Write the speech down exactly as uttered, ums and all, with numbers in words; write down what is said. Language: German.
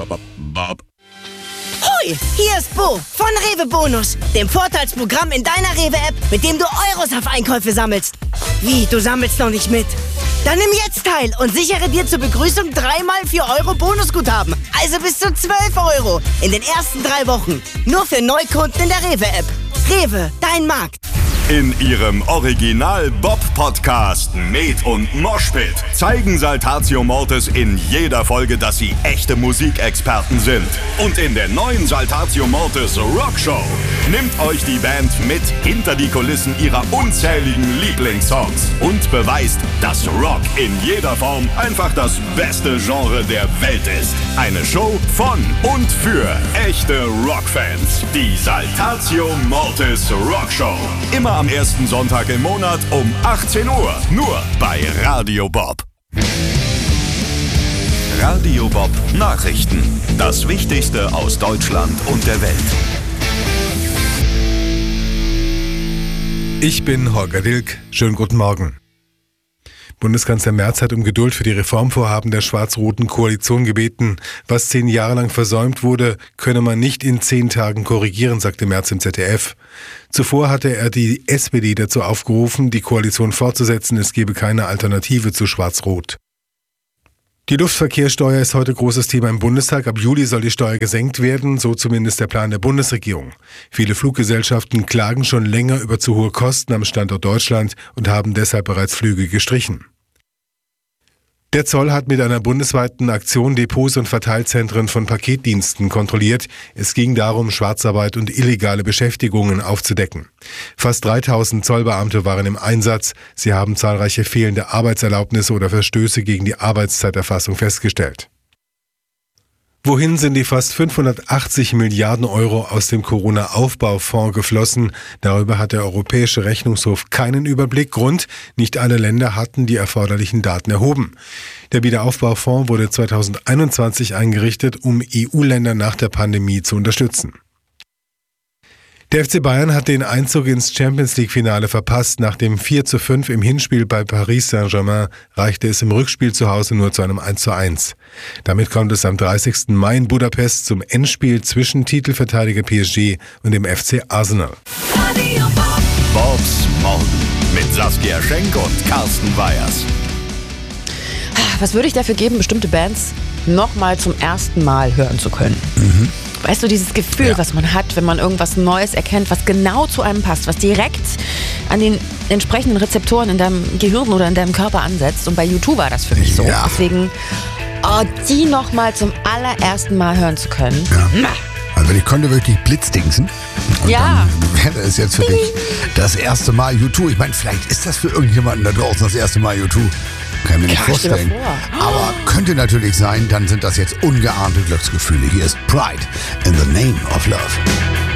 Bob. Hoi, hier ist Bo von Rewe Bonus, dem Vorteilsprogramm in deiner Rewe-App, mit dem du Euros auf Einkäufe sammelst. Wie, du sammelst noch nicht mit? Dann nimm jetzt teil und sichere dir zur Begrüßung dreimal vier Euro Bonusguthaben. Also bis zu zwölf Euro in den ersten drei Wochen. Nur für Neukunden in der Rewe-App. Rewe, dein Markt. In ihrem Original-Bob-Podcast Med und Moshpit zeigen Saltatio Mortis in jeder Folge, dass sie echte Musikexperten sind. Und in der neuen Saltatio Mortis Rockshow nimmt euch die Band mit hinter die Kulissen ihrer unzähligen Lieblingssongs und beweist, dass Rock in jeder Form einfach das beste Genre der Welt ist. Eine Show von und für echte Rockfans. Die Saltatio Mortis Rockshow. Immer am ersten Sonntag im Monat um achtzehn Uhr. Nur bei Radio Bob. Radio Bob Nachrichten. Das Wichtigste aus Deutschland und der Welt. Ich bin Holger Dilk. Schönen guten Morgen. Bundeskanzler Merz hat um Geduld für die Reformvorhaben der schwarz-roten Koalition gebeten. Was zehn Jahre lang versäumt wurde, könne man nicht in zehn Tagen korrigieren, sagte Merz im Z D F. Zuvor hatte er die S P D dazu aufgerufen, die Koalition fortzusetzen. Es gebe keine Alternative zu schwarz-rot. Die Luftverkehrssteuer ist heute großes Thema im Bundestag. Ab Juli soll die Steuer gesenkt werden, so zumindest der Plan der Bundesregierung. Viele Fluggesellschaften klagen schon länger über zu hohe Kosten am Standort Deutschland und haben deshalb bereits Flüge gestrichen. Der Zoll hat mit einer bundesweiten Aktion Depots und Verteilzentren von Paketdiensten kontrolliert. Es ging darum, Schwarzarbeit und illegale Beschäftigungen aufzudecken. Fast dreitausend Zollbeamte waren im Einsatz. Sie haben zahlreiche fehlende Arbeitserlaubnisse oder Verstöße gegen die Arbeitszeiterfassung festgestellt. Wohin sind die fast fünfhundertachtzig Milliarden Euro aus dem Corona-Aufbaufonds geflossen? Darüber hat der Europäische Rechnungshof keinen Überblick. Grund: nicht alle Länder hatten die erforderlichen Daten erhoben. Der Wiederaufbaufonds wurde zweitausendeinundzwanzig eingerichtet, um E U-Länder nach der Pandemie zu unterstützen. Der F C Bayern hat den Einzug ins Champions-League-Finale verpasst. Nach dem vier zu fünf im Hinspiel bei Paris Saint-Germain reichte es im Rückspiel zu Hause nur zu einem eins zu eins. Damit kommt es am dreißigsten Mai in Budapest zum Endspiel zwischen Titelverteidiger P S G und dem F C Arsenal. Bobs Morgen mit Saskia Schenk und Carsten Weyers. Was würde ich dafür geben, bestimmte Bands nochmal zum ersten Mal hören zu können? Mhm. Weißt du, dieses Gefühl, ja. was man hat, wenn man irgendwas Neues erkennt, was genau zu einem passt, was direkt an den entsprechenden Rezeptoren in deinem Gehirn oder in deinem Körper ansetzt. Und bei U zwei war das für mich so. Ja. Deswegen, oh, die nochmal zum allerersten Mal hören zu können. Ja. Also ich konnte wirklich blitzdingsen. Und ja. dann wäre es jetzt für dich das erste Mal U zwei. Ich meine, vielleicht ist das für irgendjemanden da draußen das erste Mal U zwei. Kann ich mir nicht ja, vorstellen. Vor. Aber könnte natürlich sein, dann sind das jetzt ungeahnte Glücksgefühle. Hier ist Pride in the Name of Love.